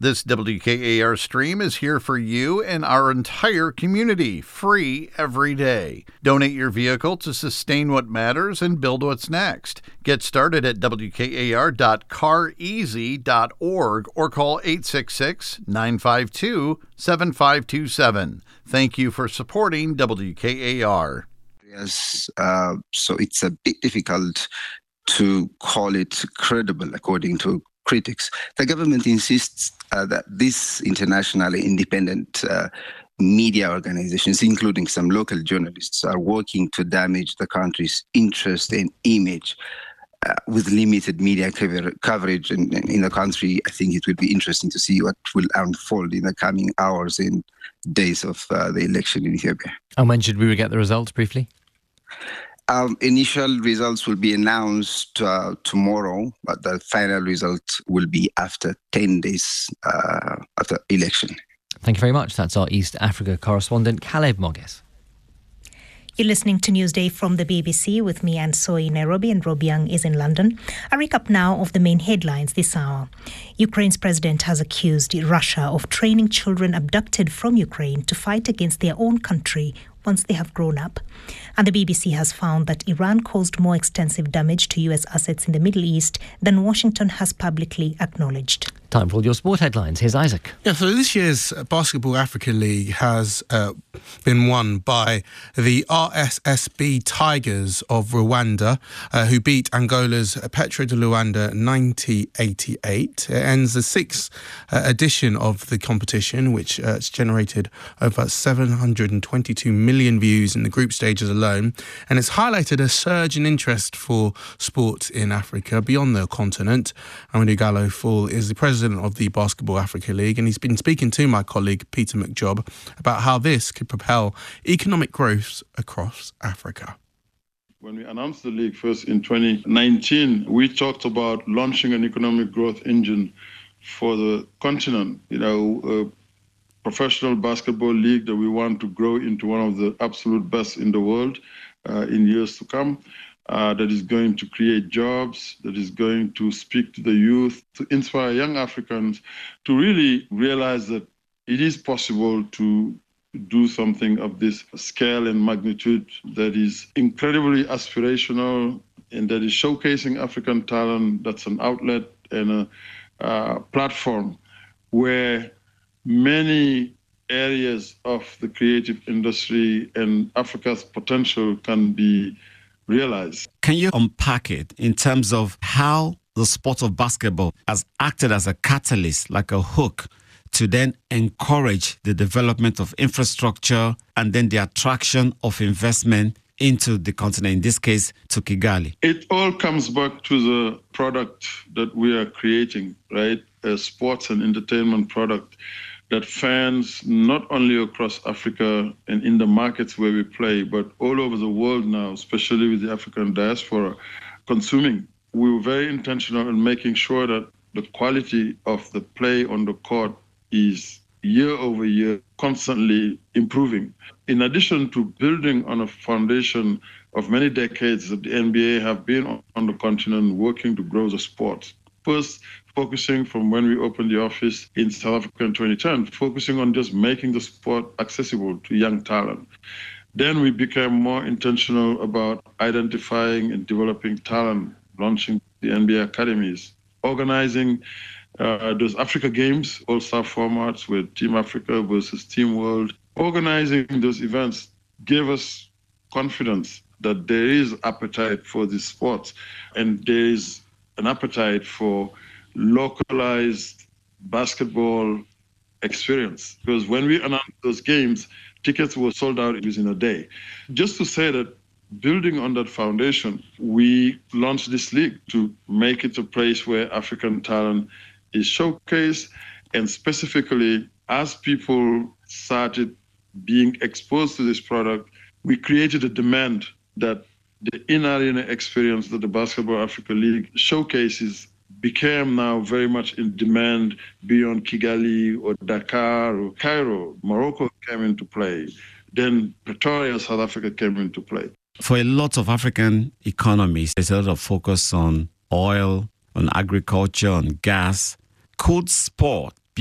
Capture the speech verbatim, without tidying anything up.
This W K A R stream is here for you and our entire community, free every day. Donate your vehicle to sustain what matters and build what's next. Get started at W K A R dot car easy dot org or call eight six six, nine five two, seven five two seven. Thank you for supporting W K A R. Yes, uh, so it's a bit difficult to call it credible, according to critics. The government insists uh, that these internationally independent uh, media organizations, including some local journalists, are working to damage the country's interest and image. Uh, with limited media cover- coverage in, in the country, I think it will be interesting to see what will unfold in the coming hours and days of uh, the election in Ethiopia. And when should we get the results, briefly? Um, initial results will be announced uh, tomorrow, but the final result will be after ten days uh, after election. Thank you very much. That's our East Africa correspondent, Caleb Moges. You're listening to Newsday from the B B C with me, Anne Soy, in Nairobi, and Rob Young is in London. A recap now of the main headlines this hour. Ukraine's president has accused Russia of training children abducted from Ukraine to fight against their own country once they have grown up. And the B B C has found that Iran caused more extensive damage to U S assets in the Middle East than Washington has publicly acknowledged. Time for all your sport headlines. Here's Isaac. Yeah, so this year's Basketball Africa League has uh, been won by the R S S B Tigers of Rwanda, uh, who beat Angola's Petro de Luanda ninety eighty-eight. It ends the sixth uh, edition of the competition, which uh, has generated over seven hundred twenty-two million views in the group stages alone, and it's highlighted a surge in interest for sport in Africa beyond the continent. Amadou Gallo Fall is the president of the Basketball Africa League, and he's been speaking to my colleague Peter McJob about how this could propel economic growth across Africa. When we announced the league first in twenty nineteen, we talked about launching an economic growth engine for the continent. You know, a professional basketball league that we want to grow into one of the absolute best in the world uh, in years to come. Uh, that is going to create jobs, that is going to speak to the youth, to inspire young Africans to really realize that it is possible to do something of this scale and magnitude that is incredibly aspirational and that is showcasing African talent. That's an outlet and a uh, platform where many areas of the creative industry and Africa's potential can be realized. Can you unpack it in terms of how the sport of basketball has acted as a catalyst, like a hook, to then encourage the development of infrastructure and then the attraction of investment into the continent, in this case, to Kigali? It all comes back to the product that we are creating, right? A sports and entertainment product that fans, not only across Africa and in the markets where we play, but all over the world now, especially with the African diaspora, consuming. We were very intentional in making sure that the quality of the play on the court is year over year constantly improving. In addition to building on a foundation of many decades that the N B A have been on the continent working to grow the sport. First, focusing from when we opened the office in South Africa in twenty ten, focusing on just making the sport accessible to young talent. Then we became more intentional about identifying and developing talent, launching the N B A academies, organizing uh, those Africa Games, all-star formats with Team Africa versus Team World. Organizing those events gave us confidence that there is appetite for this sport and there is an appetite for localized basketball experience. Because when we announced those games, tickets were sold out within a day. Just to say that building on that foundation, we launched this league to make it a place where African talent is showcased. And specifically, as people started being exposed to this product, we created a demand that the in-arena experience that the Basketball Africa League showcases became now very much in demand beyond Kigali or Dakar or Cairo. Morocco came into play. Then Pretoria, South Africa came into play. For a lot of African economies, there's a lot of focus on oil, on agriculture, on gas. Could sport